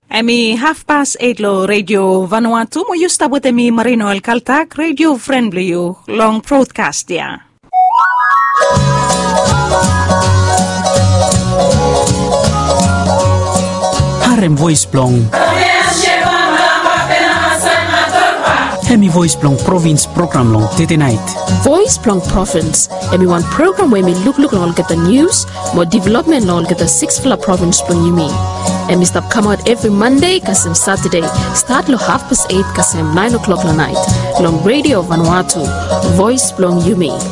Emi 8:30 lo Radio Vanuatu mo yusta emi Marino El Kaltak Radio Friendly you long broadcast ya. Harem voice blong. Emi voice blong province program long tete night. Voice blong province. Emi one program where me look all get the news, more development all get the 6 fla province blong you mean. Emi stop come out every Monday kasem Saturday. Start lo 8:30 kasem 9 o'clock la night. Long Radio Vanuatu. Voice blong you mean.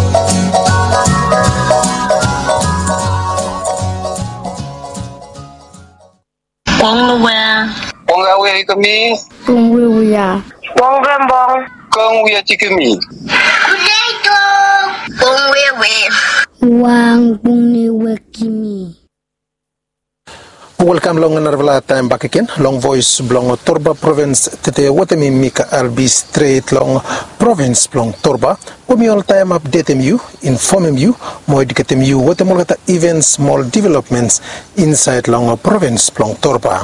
Pongwe kami. Pongwe Pongwembong. Kongwe tikumi. Kuleto. Pongwe. Wang pungni kimi. Welcome long narvala time back again. Long voice blong Torba province tete watemi mika RB straight long province blong Torba. We all time update you, inform you, more educate you what the events, small developments inside long province blong Torba.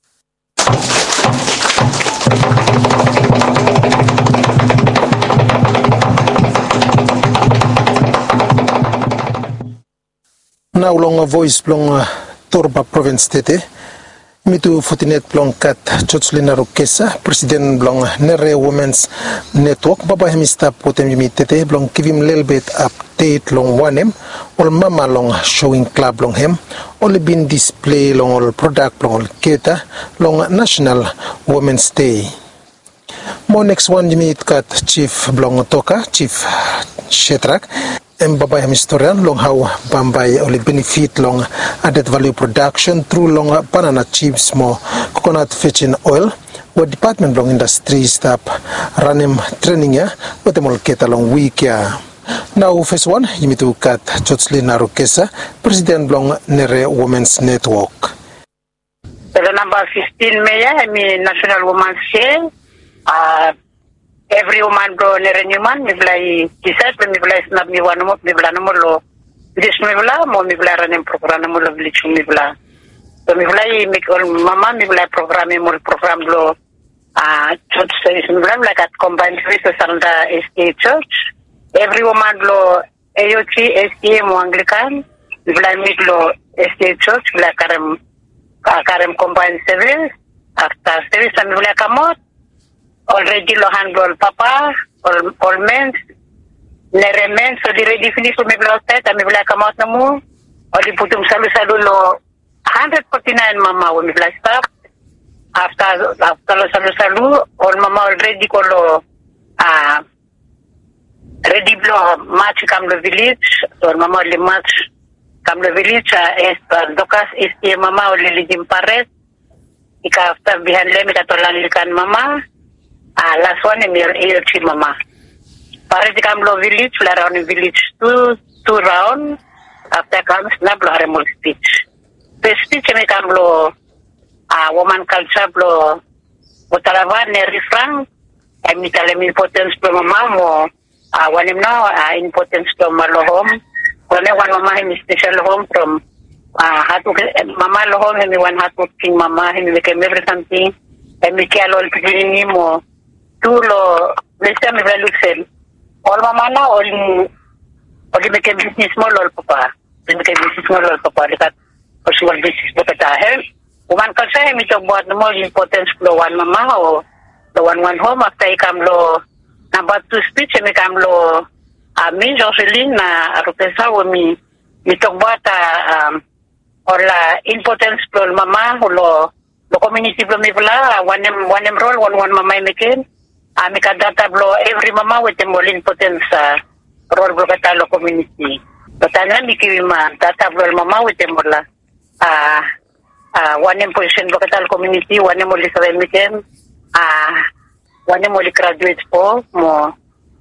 Now long voice blong Torba province tete mitu fotinet blong kat Chochlina Rukesa president blong Nere Women's Network baba hemista potem mi tete blong kivim lelbet update long wanem ol mama long showing club long hem ol bin display long ol product long ol keta long National Women's Day. Mo next one mi kat chief blong Toka chief Shetrak Mbabay historian long how Bambay only benefit long added value production through long banana chips mo coconut fetching oil what department long industry staff ranem training ya what mol keta long week ya. Now first one yimitu kat Chochlina Rukesa president long Nere Women's Network. The number 15 May I mean National Women's Day. Every woman bro nerenyuman miblai kisat miblai snab mi wanu mibla namulo dis mibla mo mibla ranem program namulo blichu mibla so miblai mikol mama mibla program lo church service mibla like at combined services under SK church every woman lo AOC SK mo Anglican mibla miklo SK church mibla karem combined service after service mibla kamot already lo handle papa all men nere men so di ready finish so me block that me black amount na mo o di putum salu lo 149 mama we me black stop after lo salu all mama already ko lo ready blow match kam lo village so mama le match kam lo village es dokas is mama o le jimparet ika after behind le me katolalikan mama last one in your mama. Parati Kamlo village, around village two round. After comes Nablo Haremol speech. The speech me Kamlo woman culture blo Otalavan refrang. I meet importance to mama mo one him now importance to Malo home. One mama him special home from mama lo home him one hat cooking mama him make everything. And me kalo pigini mo tulo lesa me valuxel all mama na only make a business small or papa make a business small or papa that possible business but help woman culture me to buat no more importance lo one mama o the one home after I come lo number 2 speech me come lo me Jocelyn na Rukesa wo mi to buat or la importance lo mama lo community lo me bla one role one mama making Amika data blow every mama with the more importance role blocatalo community. But I am making data blow mama with the mola one position blocatalo community, one more making one more graduate for more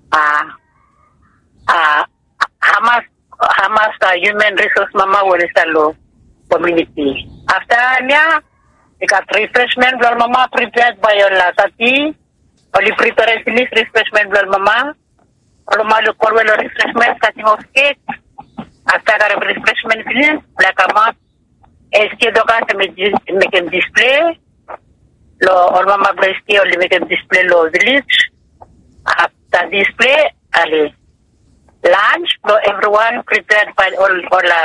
Hamas human resource mama will salo community. After nya, we got refreshment blow mama prepared by your latati. Only prepare finish refreshment blood mama. Kalau malu korwelo refreshment cutting of cake. After the refreshment finish, black amount SK doka to make display lo all mama breasti only make them display lo village. After display, ali lunch, lo everyone prepared by all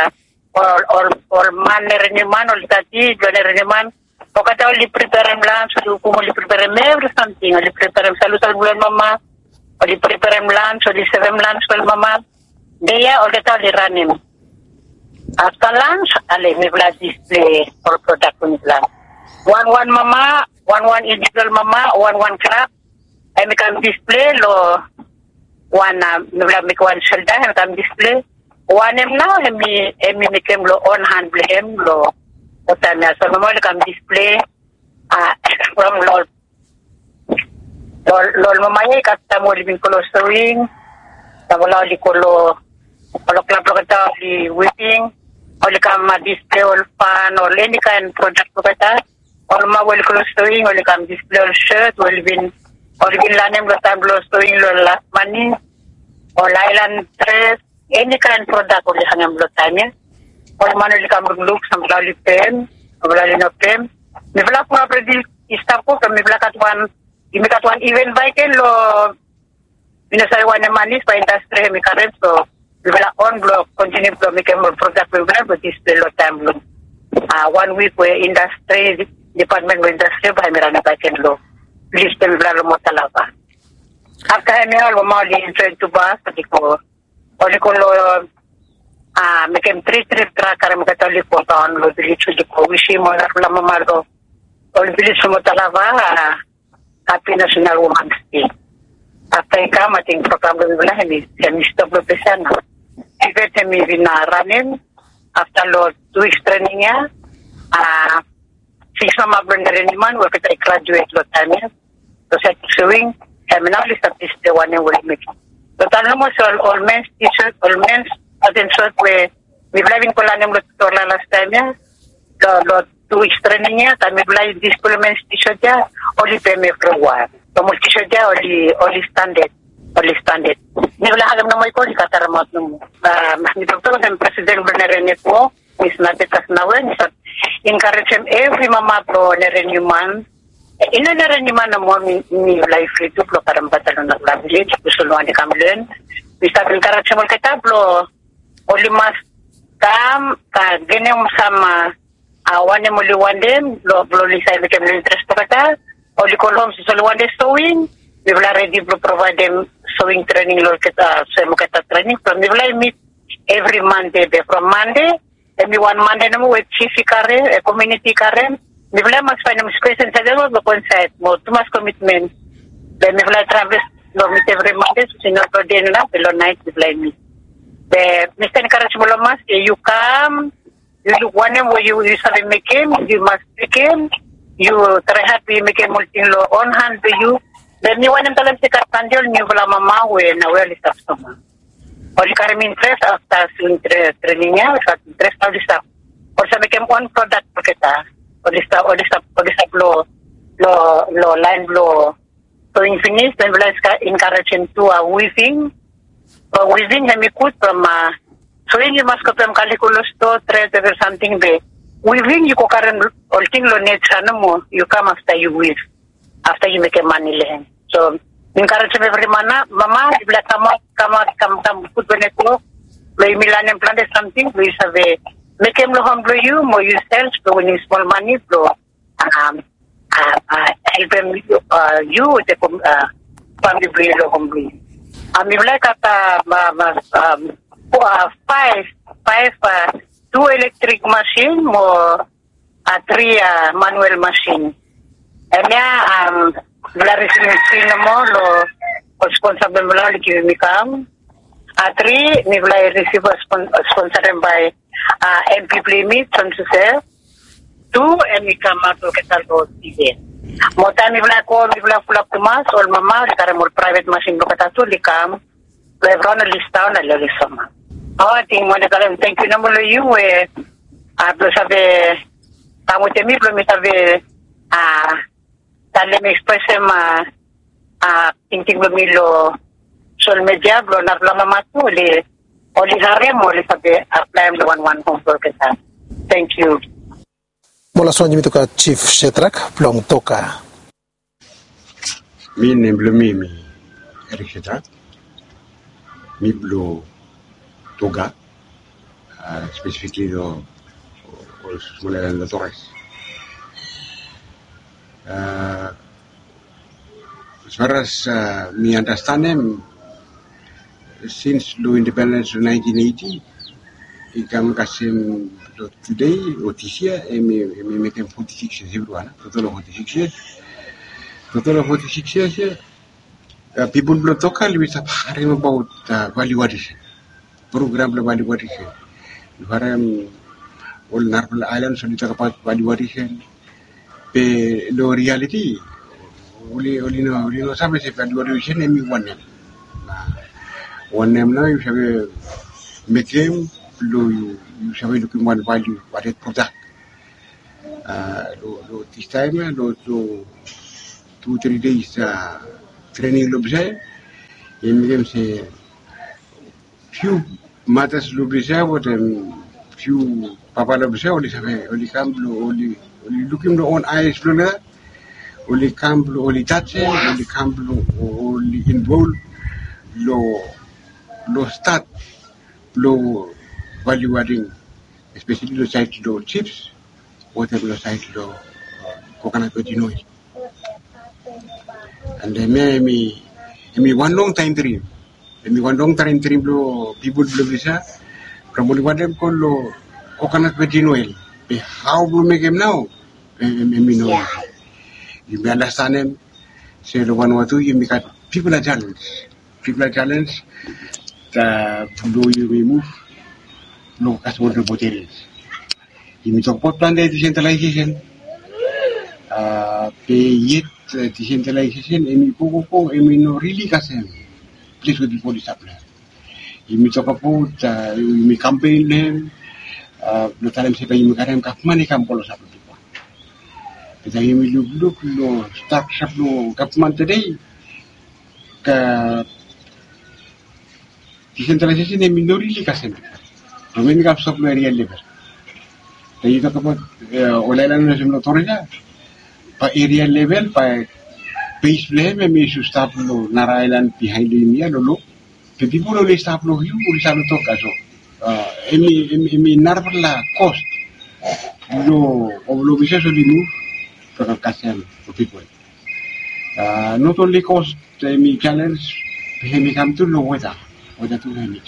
man nerenyman, all tati, lo nerenyman. Pagkata only prepare lunch, only prepare everything, only prepare salutan bulan mama, only prepare lunch, only serve lunch bulan mama. Dia all the time running. After lunch, ali may display or product on plan. One mama, one individual mama, one club. I make a display lo one make one shelter. I make a display. One now me make him lo on hand him lo. So mama make a display. From lo mama ye kata mo living kolo sewing. Tabula li kolo club lo kata li whipping. Oli kam display all fan or any kind product lo kata. All ma will close sewing. Oli kam display all shirt. Oli bin lanem lo tablo sewing lo last money. Or island dress. Any kind product oli hangam lo tanya. All man oli kam look some lali pen. Lali no pen. Mi vla ko apredi istapo kam mi vla katwan. Imi katwan event bike lo. Minasay wane manis pa industry mi karem so. Wala on block continue to make more product program but display lo time lo 1 week where industry department of industry by mirana pa ken lo list mi bla lo mo talaga after me all mo li train to bus ko lo make em trip tra karam katoli ko on lo dilicho di ko wishi mo na la mamargo all dilicho mo talaga happy national women's day after mating program lo bla ni stop lo pesana Even me vina running after lo 2 weeks training ya, 6 mama brenderin man, we kita graduate lo time ya, so set sewing, kami na list of this the one yang we make. So talo mo so all men's t-shirt, all men's atin shirt we blavin ko lang lo tutor la last time ya, lo 2 weeks training ya, kami blay this ko men's t-shirt ya, only peme for one, so mo t-shirt ya only standard. Ni wala alam na mo iko, di kataramot mo. Ni Dr. President Bernarene po, Miss Nadetas Nawen, encourage him every mama pro nerenyuman. Ina nerenyuman na mo ni life free to pro karang batalo na village, kusuluan ni Kamlen. Bisa encourage mo kita pro, oli mas kam, ka genyong sama awan ni muli wandem, lo lisay bikin interest po kita, oli kolom sisuluan de sewing, we will ready to provide them sewing training lo kita semukata training from we will meet every Monday from Monday every one Monday namo with chief kare community kare we will mas find them space and say lo concept mo too much commitment then we will travel lo meet every Monday so no day na below night we will meet the Mr. encourage mo mas you come you look one where you usually make him you must make him you try happy make him multi lo on hand to you. Then you want them to let the Candiol, you will mama when a well is up. Or you can interest after training, interest of the stuff. Or some became one product pocketa, or the stuff, low line blow. So in finish, then we'll encourage him to a weaving. Or weaving, him could from so in you must go from Caliculo store, thread or something there. Weaving, you go current or thing lo nature no more, you come after you weave. After you make a money lehen. So, encourage every mama, if let come put when it go, play Milan and plant something, we have a make him humble you, more yourself, so when you small money, flow, help him, you with the family bring humble. If like five, 2 electric machine, more 3 manual machine. Anya wala receive mo lo responsible mo lang likimikam. 3 ni wala receive sponsored by MP Limit from Jose. 2 emikam to ketalbo event. Mo ta ni wala ko ni wala fulap tumas all mama kare mo private machine lo katatu likam. Lebron listaw na lelisama. Ting mo na kalam thank you naman lo you ablo sabe tamo temi pro mi sabe Tale me exprese tinting lumilo sol media blo na mama tu oli haremo oli sabi apply mo 11 home for kita. Thank you. Mula sonji mituka Chief Shetrak plong toka. min emblemi mi Eric Shetra, mi blo toga, specifically the smaller than the Torres. As far as me understand him, since the independence of 1980, he came kasim today or this year, he make him 46 years everyone, total of 46 years. Total of 46 years, people blow talk with about value addition, program value addition. All Narpal Islands only talk about value addition. The reality, only no service value addition, and one name now you shall make them, you shall be looking one value, what it product. This time, 2-3 days training lobby, and say few matters lobby, what few papa lobby, only come only looking the own eyes, only come only touching, only come only involved, low start, low value adding, especially the side low chips, whatever the side low coconut oil. And they me one long time dream. Me one long time dream lo people blow visa. From what them call coconut virgin oil. How we make him now? Me know. You may understand him. Say the one or two you make people are challenged. People are challenged. The blow you remove. No, that's what the materials. You may talk about plan decentralization. Yet decentralization, emi no really kasem. Please with the police supply. You may talk about you may campaign them. No time say you may carry money come police supply. But you may look no start shop no government today. Decentralization emi no really kasem. No many come stop no area level. Then you talk about Olaila no Torija. By area level, by base blame, and we should stop Nara Island behind the India. The people only stop you, will start to talk as any Narvala cost. No, of Lovisas only move for the Castle for people. Not only cost any challenge, he come to low weather, whether to any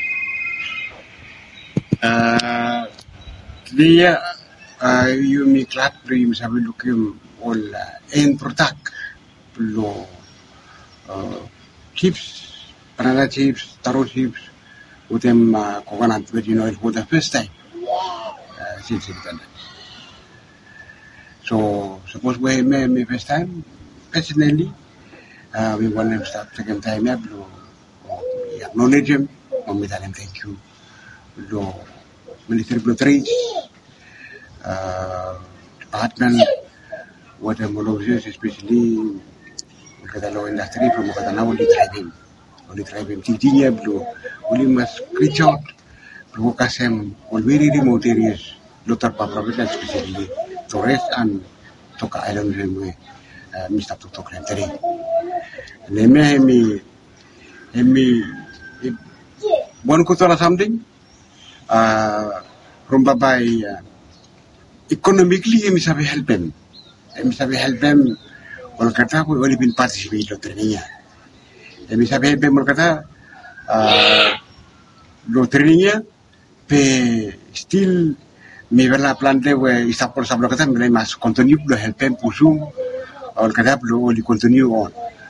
challenge. Today, you make glad dreams have a look him. All end product, chips, banana chips, taro chips, with them coconut virgin oil for the first time since independence. So suppose we may first time, personally, we want to start second time. We acknowledge him, and we tell him thank you. Military trades, department. What I'm especially the law industry from only driving. Tinya blue, only must reach out to focus on very remote areas, Lothar province, especially Torres and Toka Island, Mr. Tok today. Me one could tell something from Babai economically, we have helped him. We have helped them. Kolkata we only been participating in training. We have helped them. Kolkata lo training. Pe still me verla plante we está por saber Kolkata me más continue lo help them pursue. Kolkata lo only continue on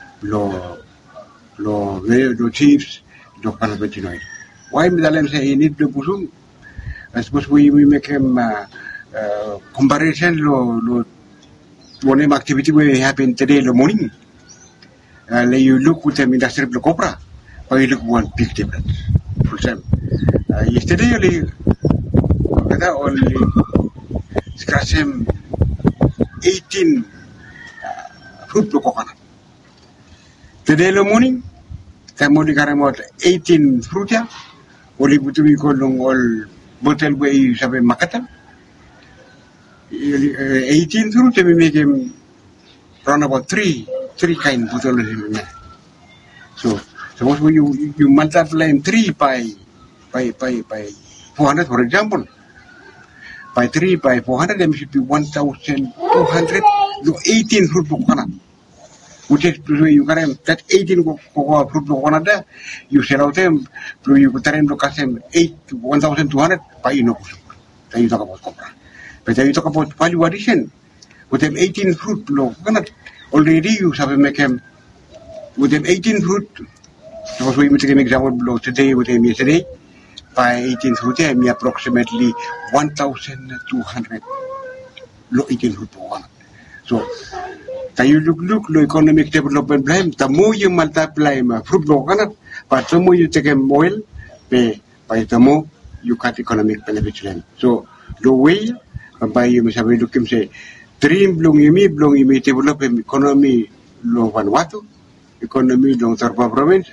lo chiefs lo para betinoid. Why me dalem say need to pursue? I suppose we make him comparison lo one activity we happen today in the morning. You look with them industrial block opera, but you look one big difference. For example, yesterday only scratch him 18 fruit block coconut. Today in the morning, time only got about 18 fruit ya. Only put we call all bottle where you have a makatan. 18 fruit we make him run about 3 three kind bottle him. So suppose you multiply 3 by 400, for example. By 3 by 400, there should be 1,200 to 18 fruit coconut. Which is you can that 18 fruit coconut there, you sell out them, you put them to cast them 1,200 by inoculum. Then you talk about copra. But then you talk about value addition. With them 18 fruit coconut, already you have to make them with them 18 fruit. Suppose we take an example below today with them yesterday. By 18 fruit, I mean approximately 1,200 low 18 fruit coconut. So, then you look the economic development blame. The more you multiply fruit coconut, but the more you take them oil, by the more you cut economic benefits them. So, the way by you must have a look and say, dream blong yumi develop economy long Vanuatu, economy long Tarpa province,